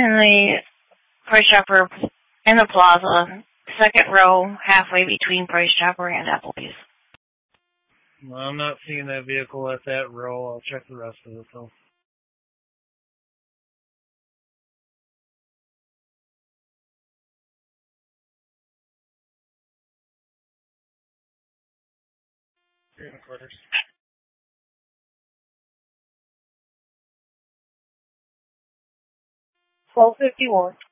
in the Price Chopper in the plaza, second row, halfway between Price Chopper and Applebee's. Well, I'm not seeing that vehicle at that row. I'll check the rest of it, though. Quarters. 1251.